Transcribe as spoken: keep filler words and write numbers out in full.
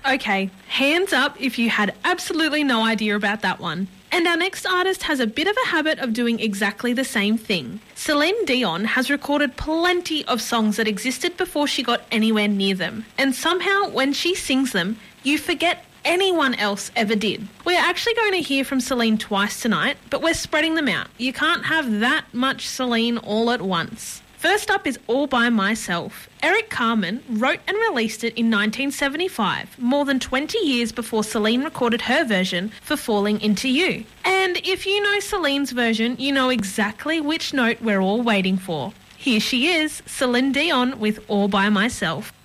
Okay, hands up if you had absolutely no idea about that one. And our next artist has a bit of a habit of doing exactly the same thing. Celine Dion has recorded plenty of songs that existed before she got anywhere near them. And somehow, when she sings them, you forget anyone else ever did. We're actually going to hear from Celine twice tonight, but we're spreading them out. You can't have that much Celine all at once. First up is All By Myself. Eric Carmen wrote and released it in nineteen seventy-five, more than twenty years before Celine recorded her version for Falling Into You. And if you know Celine's version, you know exactly which note we're all waiting for. Here she is, Celine Dion with All By Myself.